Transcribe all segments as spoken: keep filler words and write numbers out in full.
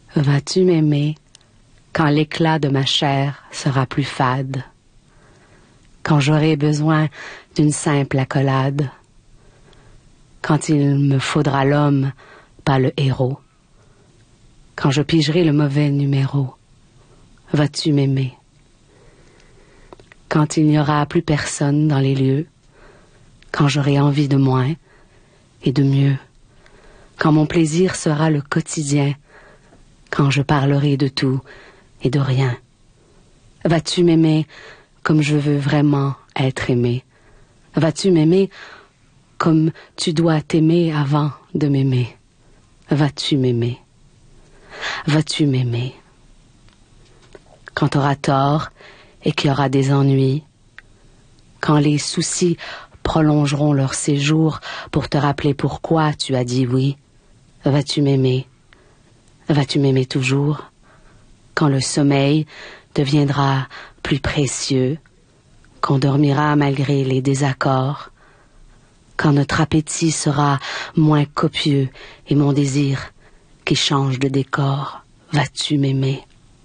Vas-tu m'aimer quand l'éclat de ma chair sera plus fade, quand j'aurai besoin d'une simple accolade, quand il me faudra l'homme, pas le héros, quand je pigerai le mauvais numéro, vas-tu m'aimer? Quand il n'y aura plus personne dans les lieux, quand j'aurai envie de moins et de mieux, quand mon plaisir sera le quotidien, quand je parlerai de tout et de rien, vas-tu m'aimer comme je veux vraiment être aimé? Vas-tu m'aimer comme tu dois t'aimer avant de m'aimer? Vas-tu m'aimer? Vas-tu m'aimer? Quand t'auras tort et qu'il y aura des ennuis, quand les soucis prolongeront leur séjour pour te rappeler pourquoi tu as dit oui, vas-tu m'aimer? Vas-tu m'aimer toujours? Quand le sommeil deviendra plus précieux, qu'on dormira malgré les désaccords, quand notre appétit sera moins copieux et mon désir qui change de décor, vas-tu m'aimer?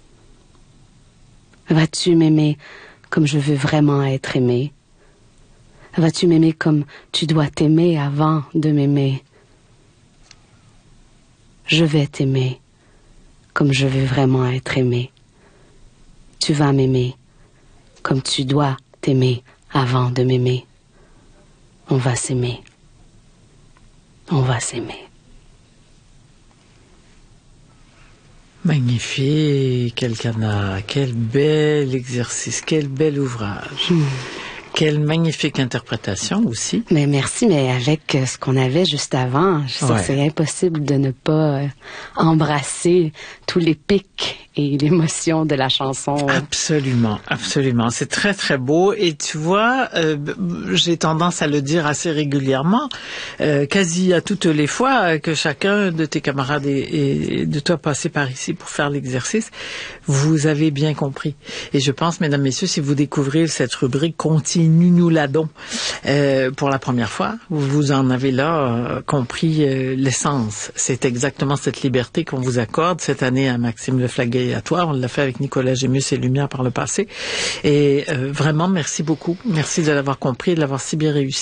Vas-tu m'aimer comme je veux vraiment être aimé? Vas-tu m'aimer comme tu dois t'aimer avant de m'aimer? Je vais t'aimer comme je veux vraiment être aimé. Tu vas m'aimer comme tu dois t'aimer avant de m'aimer. On va s'aimer. On va s'aimer. Magnifique, Elkanah. Quel bel exercice, quel bel ouvrage. Mmh. Quelle magnifique interprétation aussi. Mais merci, mais avec ce qu'on avait juste avant, je sais ouais. que c'est impossible de ne pas euh, embrasser tous les pics et l'émotion de la chanson. Absolument, absolument. C'est très, très beau. Et tu vois, euh, j'ai tendance à le dire assez régulièrement, euh, quasi à toutes les fois que chacun de tes camarades et, et de toi passé par ici pour faire l'exercice, vous avez bien compris. Et je pense, mesdames, messieurs, si vous découvrez cette rubrique continue, nous l'adons euh, pour la première fois, vous en avez là euh, compris euh, l'essence. C'est exactement cette liberté qu'on vous accorde cette année à Maxime Leflaguet et à toi. On l'a fait avec Nicolas Gémus et Lumière par le passé. Et euh, vraiment, merci beaucoup. Merci de l'avoir compris et de l'avoir si bien réussi.